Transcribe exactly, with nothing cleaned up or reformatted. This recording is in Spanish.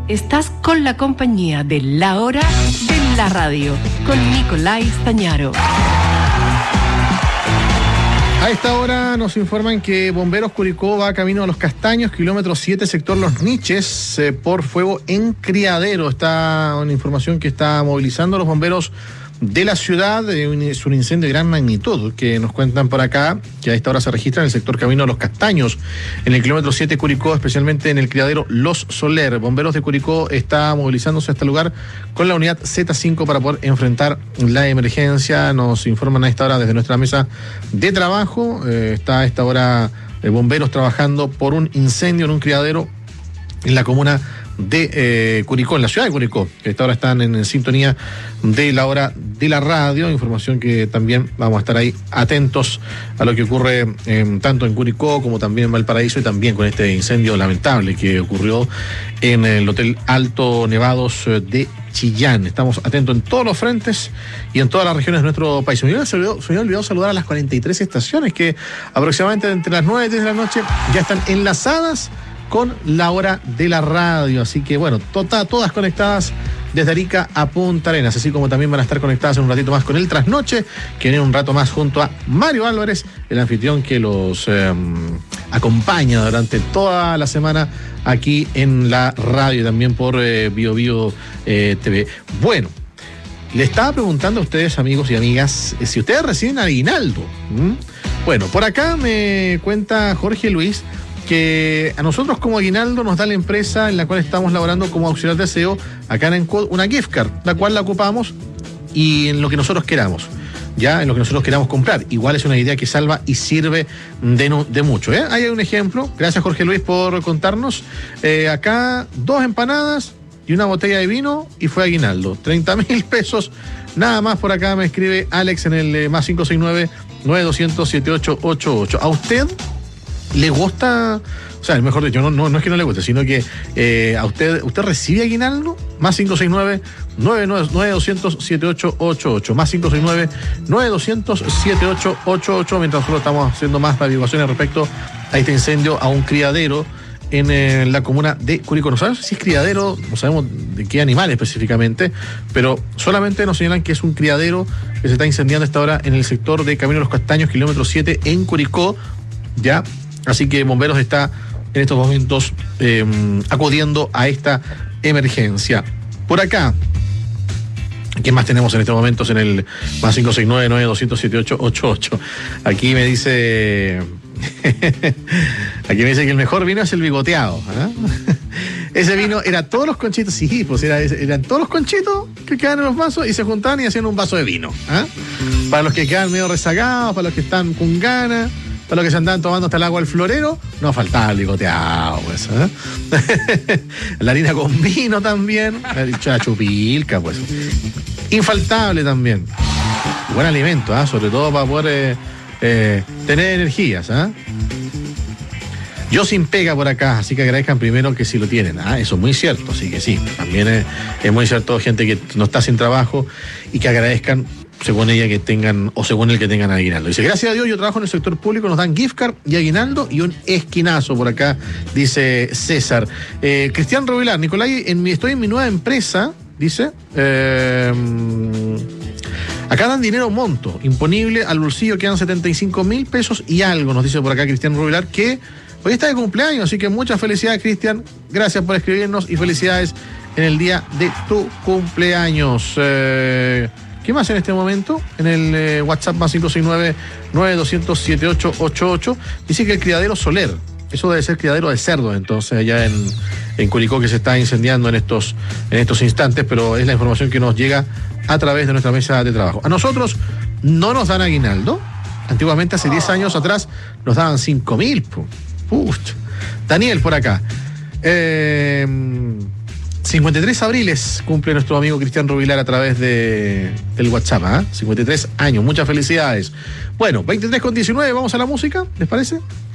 Estás con la compañía de La Hora de la Radio, con Nicolai Stañaro. A esta hora nos informan que Bomberos Curicó va camino a Los Castaños, kilómetro siete, sector Los Niches, eh, por fuego en criadero. Está una información que está movilizando a los bomberos de la ciudad. Eh, es un incendio de gran magnitud que nos cuentan por acá, que a esta hora se registra en el sector camino a Los Castaños, en el kilómetro siete Curicó, especialmente en el criadero Los Soler. Bomberos de Curicó está movilizándose a este lugar con la unidad Z cinco para poder enfrentar la emergencia. Nos informan a esta hora desde nuestra mesa de trabajo. Eh, está a esta hora eh, bomberos trabajando por un incendio en un criadero en la comuna de eh, Curicó, en la ciudad de Curicó, que esta hora están en, en sintonía de La Hora de la Radio. Información que también vamos a estar ahí atentos a lo que ocurre eh, tanto en Curicó como también en Valparaíso, y también con este incendio lamentable que ocurrió en el Hotel Alto Nevados de Chillán. Estamos atentos en todos los frentes y en todas las regiones de nuestro país. Se me olvidó, se me había olvidado saludar a las cuarenta y tres estaciones que aproximadamente entre las nueve y diez de la noche ya están enlazadas con La Hora de la Radio. Así que bueno, tota, todas conectadas desde Arica a Punta Arenas, así como también van a estar conectadas en un ratito más con el Trasnoche, que viene un rato más junto a Mario Álvarez, el anfitrión que los eh, acompaña durante toda la semana aquí en la radio y también por eh, Bio Bio eh, T V. Bueno, le estaba preguntando a ustedes, amigos y amigas, si ustedes reciben aguinaldo. ¿Mm? Bueno, por acá me cuenta Jorge Luis que a nosotros como aguinaldo nos da la empresa en la cual estamos laborando como auxiliar de aseo acá en Encode una gift card, la cual la ocupamos y en lo que nosotros queramos, ya en lo que nosotros queramos comprar. Igual es una idea que salva y sirve de, no, de mucho, ¿eh? Ahí hay un ejemplo. Gracias, Jorge Luis, por contarnos. Eh, acá dos empanadas y una botella de vino y fue aguinaldo. treinta mil pesos. Nada más. Por acá me escribe Alex en el eh, más cinco seis nueve, nueve dos cero cero, siete ocho ocho ocho. ¿A usted le gusta? O sea, mejor dicho, no, no, no es que no le guste, sino que eh, a usted, ¿usted recibe aguinaldo? Más cinco seis nueve, nueve dos cero cero, siete ocho ocho ocho. Más cinco seis nueve, nueve dos cero cero, siete ocho ocho ocho. Mientras nosotros estamos haciendo más averiguaciones respecto a este incendio a un criadero en eh, la comuna de Curicó. No sabemos si es criadero, no sabemos de qué animal específicamente, pero solamente nos señalan que es un criadero que se está incendiando a esta hora en el sector de Camino a Los Castaños, kilómetro siete, en Curicó, ya. Así que Bomberos está en estos momentos eh, acudiendo a esta emergencia. Por acá, ¿qué más tenemos en estos momentos en el más cinco seis nueve, nueve dos cero cero, siete ocho ocho ocho? Aquí me dice... Aquí me dice que el mejor vino es el bigoteado, ¿eh? Ese vino era todos los conchitos, sí, pues era, eran todos los conchitos que quedan en los vasos y se juntaban y hacían un vaso de vino, ¿eh? Para los que quedan medio rezagados, para los que están con ganas, para los que se andaban tomando hasta el agua al florero, no faltaba el bigoteado, pues, ¿eh? La harina con vino también, la chupilca, pues. Infaltable también. Buen alimento, ¿eh? Sobre todo para poder eh, eh, tener energías, ¿eh? Yo sin pega por acá, así que agradezcan primero que sí lo tienen. Ah, eso es muy cierto, así que sí. También es, es muy cierto, gente que no está sin trabajo y que agradezcan según ella que tengan, o según el que tengan aguinaldo. Dice, gracias a Dios, yo trabajo en el sector público, nos dan gift card y aguinaldo y un esquinazo por acá, dice César. Eh, Cristian Robilar, Nicolai, en mi, estoy en mi nueva empresa, dice, eh, acá dan dinero monto, imponible al bolsillo, quedan setenta y cinco mil pesos y algo, nos dice por acá Cristian Robilar, que hoy está de cumpleaños, así que muchas felicidades, Cristian, gracias por escribirnos y felicidades en el día de tu cumpleaños. Eh, ¿Qué más en este momento? En el eh, WhatsApp más cinco seis nueve, nueve dos cero cero, siete ocho ocho ocho, dice que el criadero Soler, eso debe ser criadero de cerdos, entonces, allá en, en Curicó, que se está incendiando en estos, en estos instantes, pero es la información que nos llega a través de nuestra mesa de trabajo. A nosotros no nos dan aguinaldo. Antiguamente, hace diez años atrás, nos daban cinco mil. Daniel, por acá. Eh... cincuenta y tres abriles cumple nuestro amigo Cristian Robilar a través de, del WhatsApp, ¿eh? cincuenta y tres años, muchas felicidades. Bueno, veintitrés con diecinueve, vamos a la música, ¿les parece?